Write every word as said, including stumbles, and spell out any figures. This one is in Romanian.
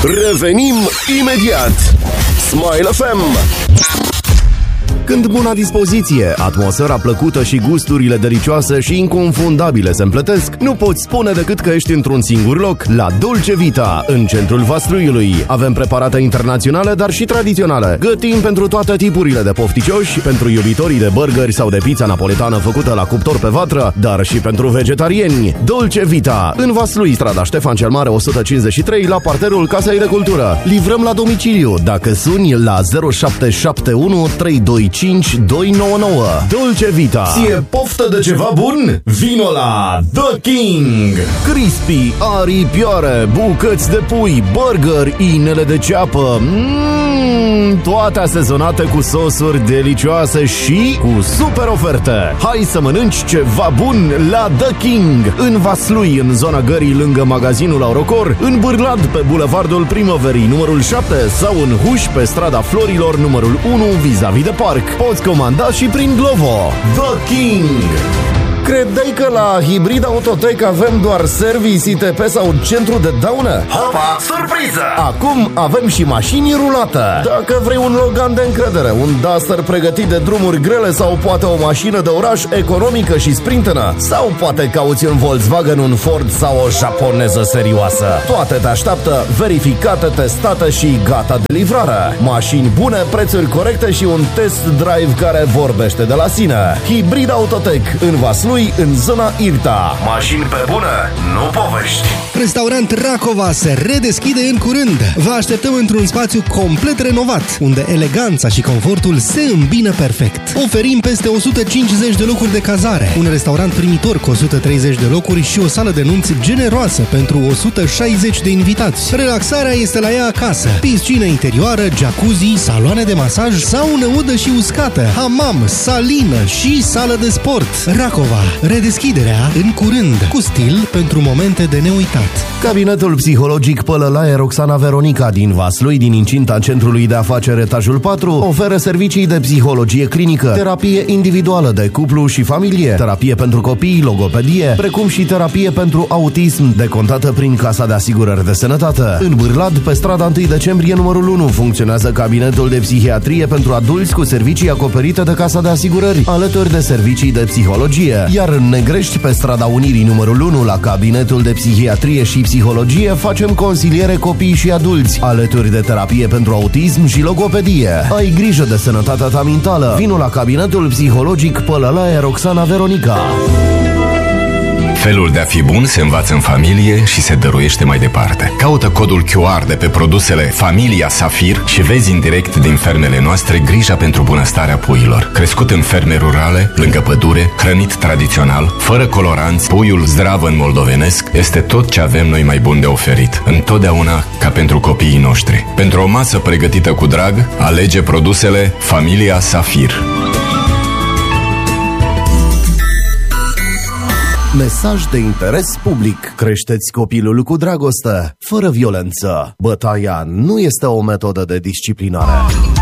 Revenim imediat. Smile F M. Când buna dispoziție, atmosfera plăcută și gusturile delicioase și inconfundabile se împletesc, nu poți spune decât că ești într-un singur loc, la Dolce Vita, în centrul Vaslui. Avem preparate internaționale, dar și tradiționale. Gătim pentru toate tipurile de pofticioși, pentru iubitorii de burgeri sau de pizza napoletană făcută la cuptor pe vatră, dar și pentru vegetarieni. Dolce Vita, în Vaslui, strada Ștefan cel Mare o sută cincizeci și trei, la parterul Casei de Cultură. Livrăm la domiciliu, dacă suni la zero șapte șapte unu trei doi cinci doi nouă nouă. Dolce Vita. Ție poftă de ceva bun? Vino la The King. Crispy, aripioare, bucăți de pui, burger, inele de ceapă. Mmm, toate asezonate cu sosuri delicioase și cu super oferte. Hai să mănânci ceva bun la The King. În Vaslui, în zona gării lângă magazinul Aurocor, în Bârlad pe bulevardul Primăverii numărul șapte sau în Huș pe strada Florilor numărul unu vis-a-vis de parc. Poți comanda și prin Glovo. The King. Credeai că la Hibrid Autotech avem doar servicii I T P sau centru de daună? Hopa, surpriză! Acum avem și mașini rulată. Dacă vrei un Logan de încredere, un Duster pregătit de drumuri grele sau poate o mașină de oraș economică și sprintenă, sau poate cauți un Volkswagen, un Ford sau o japoneză serioasă, toate te așteaptă verificate, testate și gata de livrare. Mașini bune, prețuri corecte și un test drive care vorbește de la sine. Hibrid Autotech în Vaslui, în zona Irta. Mașini pe bune, nu povești. Restaurant Racova se redeschide în curând. Vă așteptăm într-un spațiu complet renovat, unde eleganța și confortul se îmbină perfect. Oferim peste o sută cincizeci de locuri de cazare, un restaurant primitor cu o sută treizeci de locuri și o sală de nunți generoasă pentru o sută șaizeci de invitați. Relaxarea este la ea acasă. Piscină interioară, jacuzzi, saloane de masaj, saună udă și uscată, hamam, salină și sală de sport. Racova. Redeschiderea în curând, cu stil pentru momente de neuitat. Cabinetul psihologic Pălălaie Roxana Veronica din Vaslui, din incinta Centrului de Afaceri etajul patru, oferă servicii de psihologie clinică, terapie individuală de cuplu și familie, terapie pentru copii, logopedie, precum și terapie pentru autism, decontată prin Casa de Asigurări de Sănătate. În Bârlad, pe strada întâi decembrie numărul unu, funcționează cabinetul de psihiatrie pentru adulți cu servicii acoperite de Casa de Asigurări, alături de servicii de psihologie. Iar în Negrești, pe strada Unirii numărul unu, la cabinetul de psihiatrie și psihologie, facem consiliere copii și adulți, alături de terapie pentru autism și logopedie. Ai grijă de sănătatea ta mentală. Vino la cabinetul psihologic Pălălaie Roxana Veronica. Felul de a fi bun se învață în familie și se dăruiește mai departe. Caută codul Q R de pe produsele Familia Safir și vezi în direct din fermele noastre grija pentru bunăstarea puiilor. Crescut în ferme rurale, lângă pădure, hrănit tradițional, fără coloranți, puiul zdravăn moldovenesc este tot ce avem noi mai bun de oferit. Întotdeauna ca pentru copiii noștri. Pentru o masă pregătită cu drag, alege produsele Familia Safir. Mesaj de interes public. Creșteți copilul cu dragoste, fără violență. Bătaia nu este o metodă de disciplinare.